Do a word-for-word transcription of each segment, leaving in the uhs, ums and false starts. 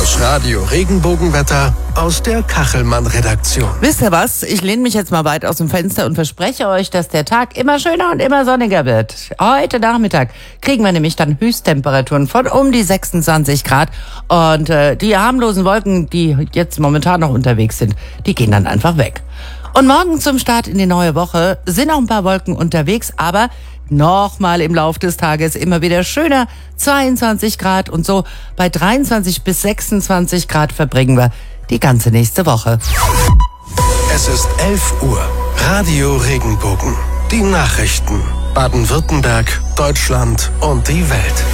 Das Radio Regenbogenwetter aus der Kachelmann-Redaktion. Wisst ihr was? Ich lehne mich jetzt mal weit aus dem Fenster und verspreche euch, dass der Tag immer schöner und immer sonniger wird. Heute Nachmittag kriegen wir nämlich dann Höchsttemperaturen von um die sechsundzwanzig Grad. Und äh, die harmlosen Wolken, die jetzt momentan noch unterwegs sind, die gehen dann einfach weg. Und morgen zum Start in die neue Woche sind auch ein paar Wolken unterwegs, aber nochmal im Lauf des Tages immer wieder schöner zweiundzwanzig Grad und so bei dreiundzwanzig bis sechsundzwanzig Grad verbringen wir die ganze nächste Woche. Es ist elf Uhr. Radio Regenbogen. Die Nachrichten. Baden-Württemberg, Deutschland und die Welt.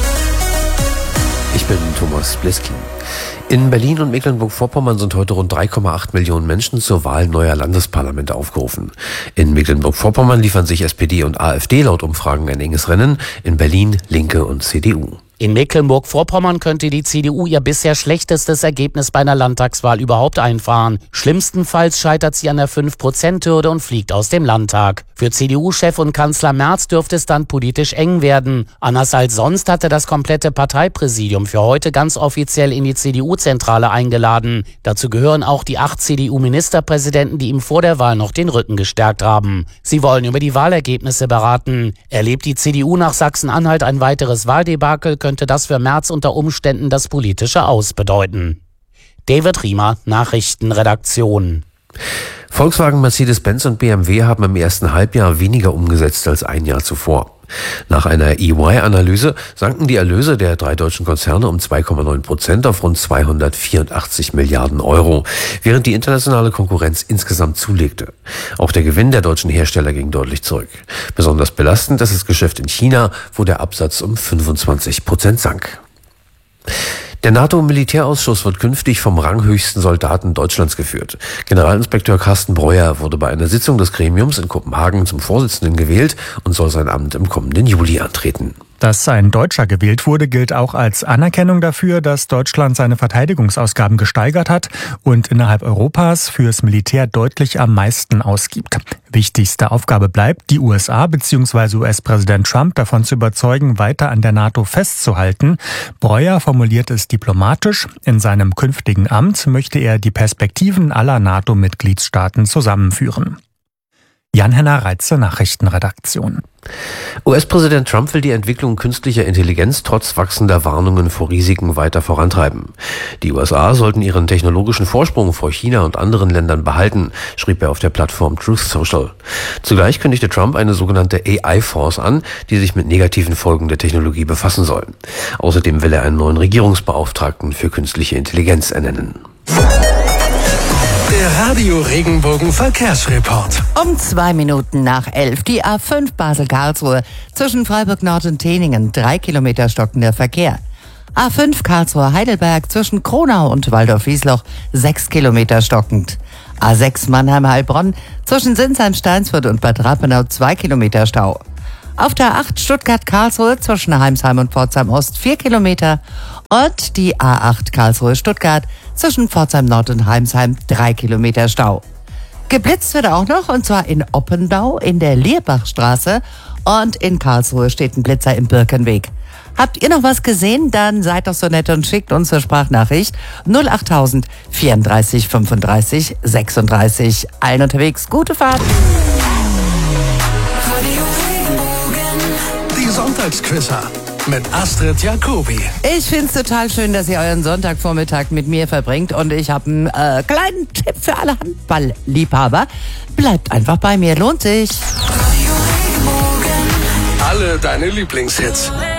Ich bin Thomas Bliskin. In Berlin und Mecklenburg-Vorpommern sind heute rund drei Komma acht Millionen Menschen zur Wahl neuer Landesparlamente aufgerufen. In Mecklenburg-Vorpommern liefern sich S P D und AfD laut Umfragen ein enges Rennen, in Berlin Linke und C D U. In Mecklenburg-Vorpommern könnte die C D U ihr bisher schlechtestes Ergebnis bei einer Landtagswahl überhaupt einfahren. Schlimmstenfalls scheitert sie an der fünf Prozent Hürde und fliegt aus dem Landtag. Für C D U-Chef und Kanzler Merz dürfte es dann politisch eng werden. Anders als sonst hatte das komplette Parteipräsidium für heute ganz offiziell in die C D U-Zentrale eingeladen. Dazu gehören auch die acht C D U-Ministerpräsidenten, die ihm vor der Wahl noch den Rücken gestärkt haben. Sie wollen über die Wahlergebnisse beraten. Erlebt die C D U nach Sachsen-Anhalt ein weiteres Wahldebakel, könnte das für Merz unter Umständen das politische Aus bedeuten. David Riemer, Nachrichtenredaktion. Volkswagen, Mercedes-Benz und B M W haben im ersten Halbjahr weniger umgesetzt als ein Jahr zuvor. Nach einer E Y-Analyse sanken die Erlöse der drei deutschen Konzerne um zwei Komma neun Prozent auf rund zweihundertvierundachtzig Milliarden Euro, während die internationale Konkurrenz insgesamt zulegte. Auch der Gewinn der deutschen Hersteller ging deutlich zurück. Besonders belastend ist das Geschäft in China, wo der Absatz um fünfundzwanzig Prozent sank. Der NATO-Militärausschuss wird künftig vom ranghöchsten Soldaten Deutschlands geführt. Generalinspekteur Carsten Breuer wurde bei einer Sitzung des Gremiums in Kopenhagen zum Vorsitzenden gewählt und soll sein Amt im kommenden Juli antreten. Dass ein Deutscher gewählt wurde, gilt auch als Anerkennung dafür, dass Deutschland seine Verteidigungsausgaben gesteigert hat und innerhalb Europas fürs Militär deutlich am meisten ausgibt. Wichtigste Aufgabe bleibt, die U S A bzw. U S-Präsident Trump davon zu überzeugen, weiter an der NATO festzuhalten. Breuer formuliert es diplomatisch. In seinem künftigen Amt möchte er die Perspektiven aller NATO-Mitgliedstaaten zusammenführen. Jan-Henner Reitze, Nachrichtenredaktion. U S-Präsident Trump will die Entwicklung künstlicher Intelligenz trotz wachsender Warnungen vor Risiken weiter vorantreiben. Die U S A sollten ihren technologischen Vorsprung vor China und anderen Ländern behalten, schrieb er auf der Plattform Truth Social. Zugleich kündigte Trump eine sogenannte A I-Force an, die sich mit negativen Folgen der Technologie befassen soll. Außerdem will er einen neuen Regierungsbeauftragten für künstliche Intelligenz ernennen. Der Radio Regenbogen Verkehrsreport. Um zwei Minuten nach elf die A fünf Basel-Karlsruhe zwischen Freiburg Nord und Teningen, drei Kilometer stockender Verkehr. A fünf Karlsruhe-Heidelberg zwischen Kronau und Waldorf-Wiesloch, sechs Kilometer stockend. A sechs Mannheim-Heilbronn zwischen Sinsheim-Steinsfurt und Bad Rappenau, zwei Kilometer Stau. Auf der A acht Stuttgart-Karlsruhe zwischen Heimsheim und Pforzheim-Ost, vier Kilometer. Und die A acht Karlsruhe-Stuttgart zwischen Pforzheim Nord und Heimsheim, drei Kilometer Stau. Geblitzt wird auch noch, und zwar in Oppendau in der Lierbachstraße, und in Karlsruhe steht ein Blitzer im Birkenweg. Habt ihr noch was gesehen? Dann seid doch so nett und schickt uns eine Sprachnachricht null achttausend vierunddreißig fünfunddreißig sechsunddreißig. Allen unterwegs, gute Fahrt! Die Sonntagsquizzer mit Astrid Jacobi. Ich find's total schön, dass ihr euren Sonntagvormittag mit mir verbringt, und ich habe einen äh, kleinen Tipp für alle Handballliebhaber. Bleibt einfach bei mir, lohnt sich. Alle deine Lieblingshits.